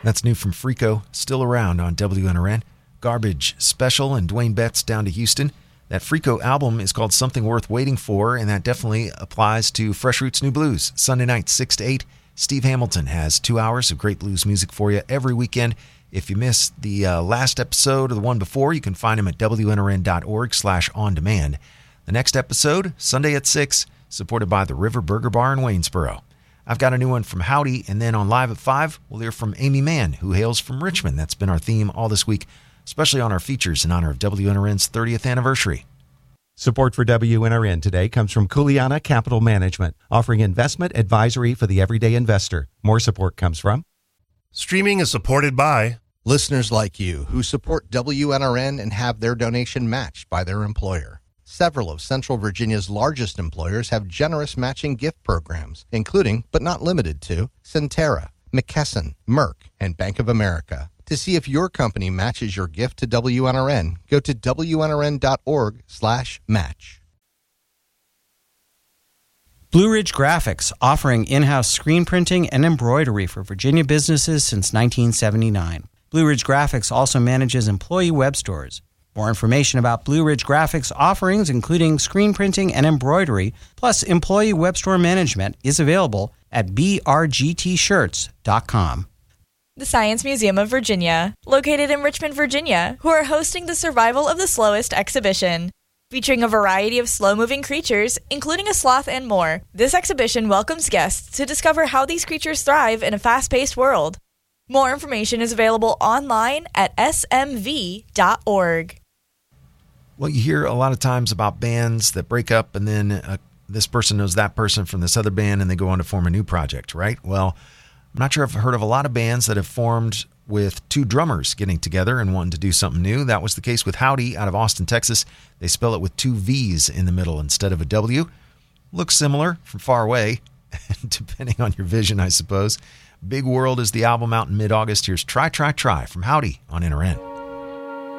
That's new from Frico, still around on WNRN. Garbage Special and Dwayne Betts down to Houston. That Frico album is called Something Worth Waiting For, and that definitely applies to Fresh Roots New Blues. Sunday night, 6 to 8. Steve Hamilton has 2 hours of great blues music for you every weekend. If you missed the last episode or the one before, you can find him at WNRN.org/on-demand. The next episode, Sunday at 6, supported by the River Burger Bar in Waynesboro. I've got a new one from Howdy, and then on Live at 5, we'll hear from Amy Mann, who hails from Richmond. That's been our theme all this week, especially on our features in honor of WNRN's 30th anniversary. Support for WNRN today comes from Kuliana Capital Management, offering investment advisory for the everyday investor. More support comes from Streaming is supported by listeners like you who support WNRN and have their donation matched by their employer. Several of Central Virginia's largest employers have generous matching gift programs, including, but not limited to, Centera, McKesson, Merck, and Bank of America. To see if your company matches your gift to WNRN, go to WNRN.org/match. Blue Ridge Graphics, offering in-house screen printing and embroidery for Virginia businesses since 1979. Blue Ridge Graphics also manages employee web stores. More information about Blue Ridge Graphics offerings, including screen printing and embroidery, plus employee web store management, is available at brgtshirts.com. The Science Museum of Virginia, located in Richmond, Virginia, who are hosting the Survival of the Slowest exhibition. Featuring a variety of slow-moving creatures, including a sloth and more, this exhibition welcomes guests to discover how these creatures thrive in a fast-paced world. More information is available online at smv.org. Well, you hear a lot of times about bands that break up and then this person knows that person from this other band and they go on to form a new project, right? Well, I'm not sure if I've heard of a lot of bands that have formed with 2 drummers getting together and wanting to do something new. That was the case with Howdy out of Austin, Texas. They spell it with 2 V's in the middle instead of a W. Looks similar from far away, depending on your vision, I suppose. Big World is the album out in mid-August. Here's Try, Try, Try from Howdy on NRN.